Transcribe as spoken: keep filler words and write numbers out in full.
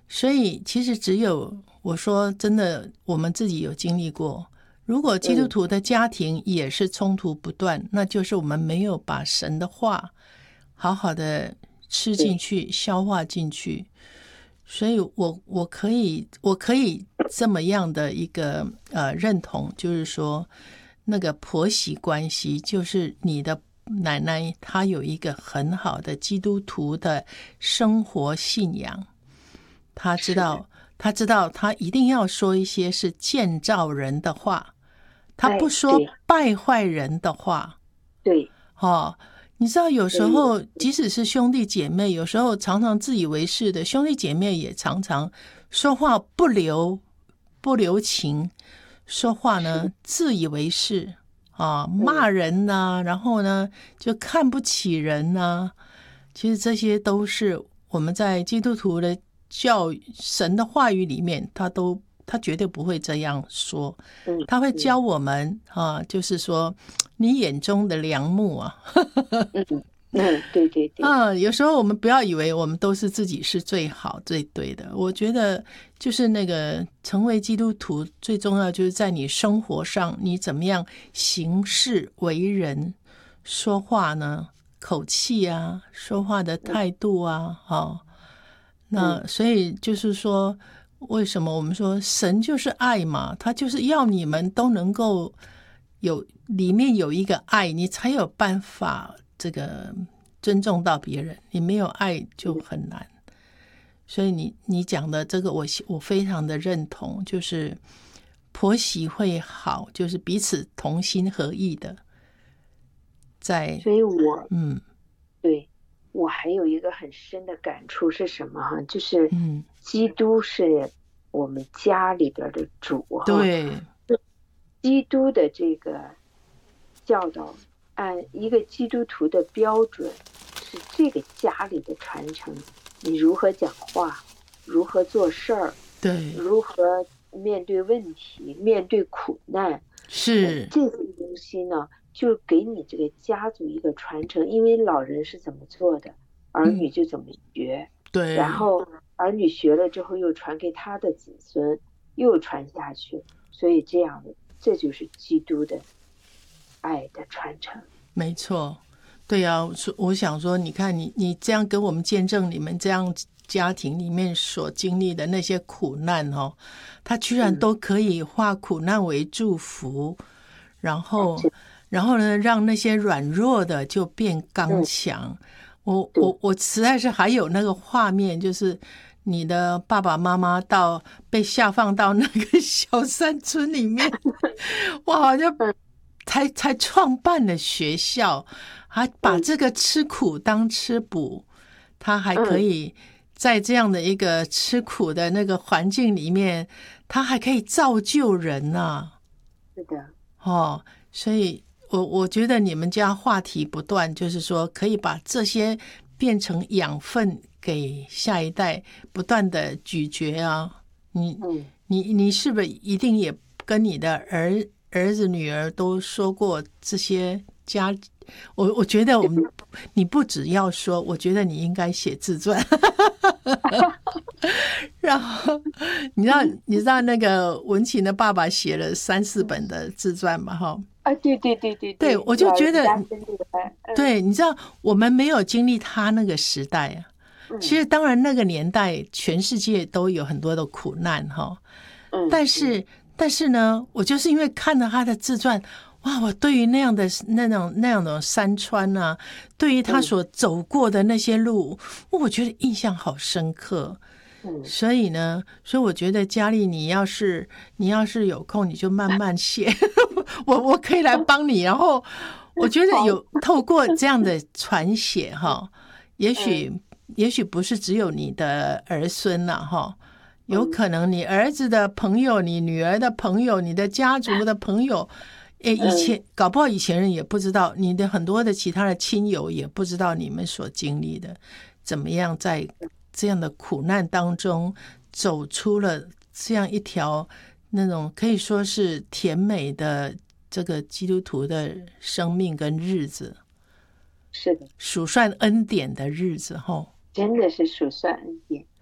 所以其实只有我说真的，我们自己有经历过。如果基督徒的家庭也是冲突不断，嗯、那就是我们没有把神的话好好的吃进去、消化进去。所以我我可以我可以这么样的一个呃认同，就是说那个婆媳关系，就是你的奶奶她有一个很好的基督徒的生活信仰，她知道她知道她一定要说一些是建造人的话，她不说败坏人的话。 对， 哦，你知道有时候即使是兄弟姐妹，有时候常常自以为是的兄弟姐妹也常常说话不留不留情，说话呢自以为是啊，骂人呐、啊，然后呢就看不起人呐、啊。其实这些都是我们在基督徒的教育神的话语里面，他都他绝对不会这样说，他会教我们啊，就是说你眼中的良木啊。 嗯嗯，对对对。 啊，有时候我们不要以为我们都是自己是最好最对的。我觉得就是那个成为基督徒最重要，就是在你生活上你怎么样行事为人，说话呢口气啊，说话的态度啊，哦，那所以就是说，为什么我们说神就是爱嘛？他就是要你们都能够有里面有一个爱，你才有办法这个尊重到别人。你没有爱就很难。所以你你讲的这个我，我我非常的认同，就是婆媳会好，就是彼此同心合意的。在， 所以我嗯， 对。我还有一个很深的感触是什么哈？就是基督是我们家里边的主哈。 对， 基督的这个教导，按一个基督徒的标准，是这个家里的传承。你如何讲话，如何做事儿， 对， 如何面对问题，面对苦难， 是这些东西呢？就给你这个家族一个传承，因为老人是怎么做的，儿女就怎么学、嗯、 对， 然后儿女学了之后又传给他的子孙，又传下去，所以这样的，这就是基督的爱的传承。 没错，对啊，我想说，你看你你这样跟我们见证你们这样家庭里面所经历的那些苦难哦，他居然都可以化苦难为祝福，嗯、然后。然后呢，让那些软弱的就变刚强。嗯、我我我实在是还有那个画面，就是你的爸爸妈妈到被下放到那个小山村里面，哇，好像才才创办了学校，还把这个吃苦当吃补，他还可以在这样的一个吃苦的那个环境里面，他还可以造就人啊。 是的， 哦，所以。我我觉得你们家话题不断，就是说可以把这些变成养分给下一代，不断的咀嚼啊。你、嗯、你你是不是一定也跟你的儿儿子女儿都说过这些家？我我觉得我们你不只要说，我觉得你应该写自传。然后你知道你知道那个文琴的爸爸写了三四本的自传嘛？哈。 啊，对对对对对，我就觉得，对，你知道，我们没有经历他那个时代啊。嗯、其实，当然那个年代，全世界都有很多的苦难哈。嗯。但是，但是呢，我就是因为看了他的自传，哇，我对于那样的那种那样的山川啊，对于他所走过的那些路，嗯、我觉得印象好深刻。所以呢，所以我觉得佳丽，你要是你要是有空，你就慢慢写，我我可以来帮你。然后我觉得有透过这样的传写哈，也许也许不是只有你的儿孙了哈，有可能你儿子的朋友、你女儿的朋友、你的家族的朋友，诶，以前搞不好以前人也不知道，你的很多的其他的亲友也不知道你们所经历的怎么样在。这样的苦难当中走出了这样一条那种可以说是甜美的这个基督徒的生命跟日子。 是的， 数算恩典的日子后， 真的是数算恩典。